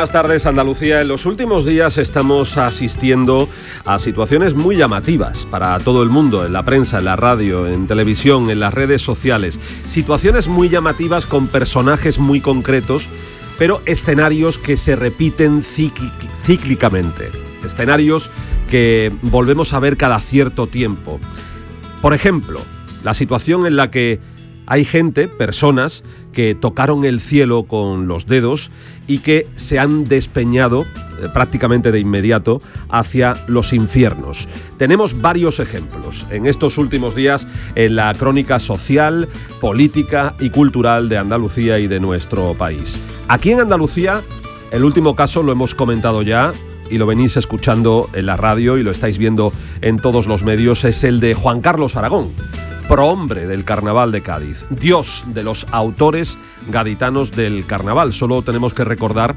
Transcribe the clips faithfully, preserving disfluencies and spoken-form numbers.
buenas tardes, Andalucía. En los últimos días estamos asistiendo a situaciones muy llamativas para todo el mundo, en la prensa, en la radio, en televisión, en las redes sociales. Situaciones muy llamativas con personajes muy concretos, pero escenarios que se repiten cíclicamente. Escenarios que volvemos a ver cada cierto tiempo. Por ejemplo, la situación en la que hay gente, personas, que tocaron el cielo con los dedos y que se han despeñado eh, prácticamente de inmediato hacia los infiernos. Tenemos varios ejemplos en estos últimos días en la crónica social, política y cultural de Andalucía y de nuestro país. Aquí en Andalucía, el último caso lo hemos comentado ya y lo venís escuchando en la radio y lo estáis viendo en todos los medios, es el de Juan Carlos Aragón, prohombre del Carnaval de Cádiz, dios de los autores gaditanos del carnaval. Solo tenemos que recordar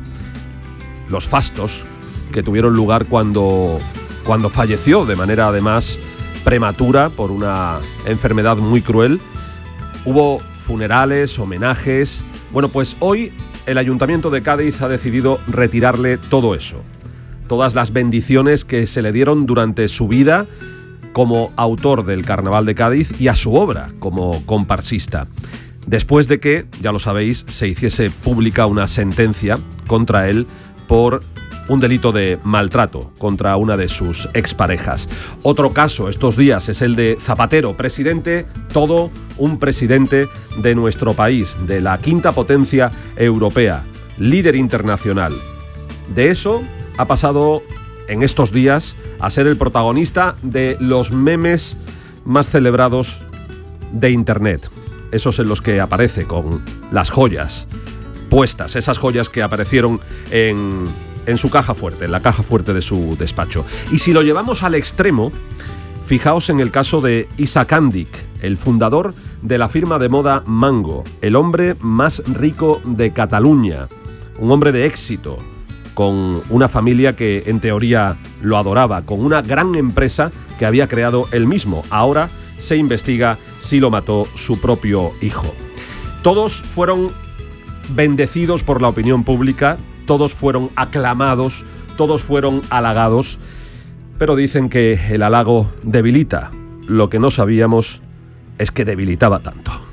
los fastos que tuvieron lugar cuando, cuando falleció de manera además prematura por una enfermedad muy cruel. Hubo funerales, homenajes. Bueno, pues hoy el Ayuntamiento de Cádiz ha decidido retirarle todo eso, todas las bendiciones que se le dieron durante su vida como autor del Carnaval de Cádiz y a su obra como comparsista, después de que, ya lo sabéis, se hiciese pública una sentencia contra él por un delito de maltrato contra una de sus exparejas. Otro caso estos días es el de Zapatero, presidente, todo un presidente de nuestro país, de la quinta potencia europea, líder internacional. De eso ha pasado en estos días a ser el protagonista de los memes más celebrados de Internet. Esos en los que aparece con las joyas puestas, esas joyas que aparecieron en, en su caja fuerte, en la caja fuerte de su despacho. Y si lo llevamos al extremo, fijaos en el caso de Isaac Andic, el fundador de la firma de moda Mango, el hombre más rico de Cataluña, un hombre de éxito, con una familia que en teoría lo adoraba, con una gran empresa que había creado él mismo. Ahora se investiga si lo mató su propio hijo. Todos fueron bendecidos por la opinión pública, todos fueron aclamados, todos fueron halagados, pero dicen que el halago debilita. Lo que no sabíamos es que debilitaba tanto.